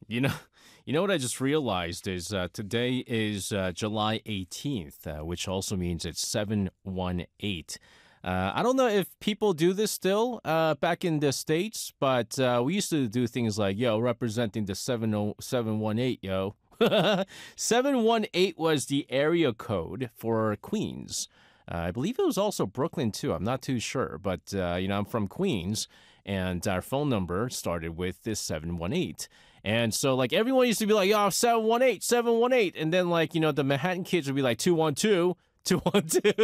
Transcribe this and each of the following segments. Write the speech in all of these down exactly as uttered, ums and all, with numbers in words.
You know, you know what I just realized is uh, today is uh, July eighteenth, uh, which also means it's seven one eight. Uh, I don't know if people do this still uh, back in the States, but uh, we used to do things like, yo, representing the seven oh seven one eight, yo. seven one eight was the area code for Queens. Uh, I believe it was also Brooklyn too. I'm not too sure, but uh, you know, I'm from Queens, and our phone number started with this seven one eight. And so, like, everyone used to be like, oh, seven one eight, seven one eight. And then, like, you know, the Manhattan kids would be like, two one two, two one two.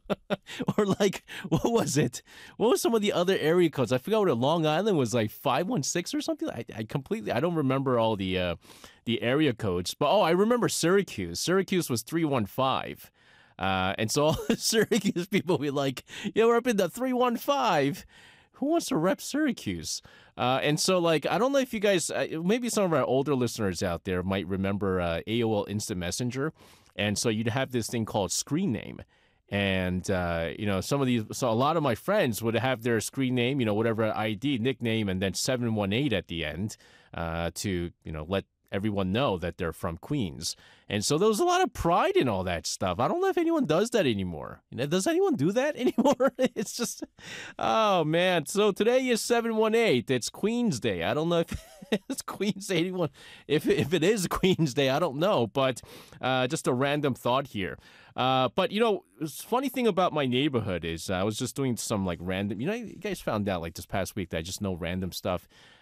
Or, like, what was it? What was some of the other area codes? I forgot what Long Island was, like, five one six or something. I, I completely, I don't remember all the, uh, the area codes. But, oh, I remember Syracuse. Syracuse was three one five. Uh, and so all the Syracuse people would be like, yeah, we're up in the three one five. Who wants to rep Syracuse? Uh, and so, like, I don't know if you guys, uh, maybe some of our older listeners out there might remember uh, A O L Instant Messenger. And so you'd have this thing called screen name. And, uh, you know, some of these, so a lot of my friends would have their screen name, you know, whatever I D, nickname, and then seven one eight at the end uh, to, you know, let everyone know that they're from Queens. And so there was a lot of pride in all that stuff. I don't know if anyone does that anymore. You know, does anyone do that anymore? It's just, oh man. So today is seven one eight. It's Queens Day. I don't know if it's Queens Day. Anyone, if, if it is Queens Day, I don't know. But uh, just a random thought here. Uh, but, you know, the funny thing about my neighborhood is uh, I was just doing some like random, you know, you guys found out like this past week that I just know random stuff.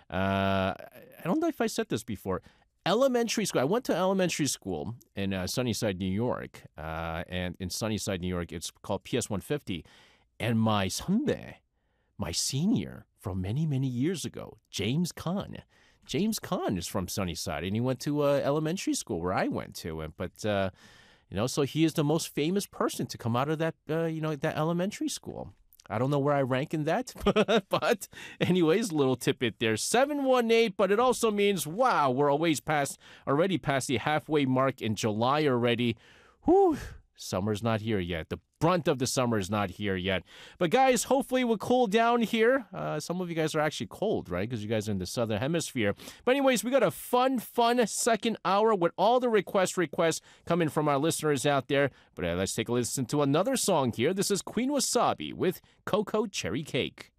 Uh, I don't know if I said this before. Elementary school. I went to elementary school in uh, Sunnyside, New York. Uh, and in Sunnyside, New York, it's called P S one fifty. And my 선배, my senior from many, many years ago, James Kahn. James Kahn is from Sunnyside, and he went to uh, elementary school where I went to. And But, uh, you know, so he is the most famous person to come out of that, uh, you know, that elementary school. I don't know where I rank in that, but anyways, little tidbit there. seven one eight, but it also means, wow, we're always past, already past the halfway mark in July already. Whew, summer's not here yet. The brunt of the summer is not here yet. But guys, hopefully we'll cool down here. Uh, some of you guys are actually cold, right? Because you guys are in the southern hemisphere. But anyways, we got a fun, fun second hour with all the request requests coming from our listeners out there. But uh, let's take a listen to another song here. This is Queen Wasabi with Cocoa Cherry Cake.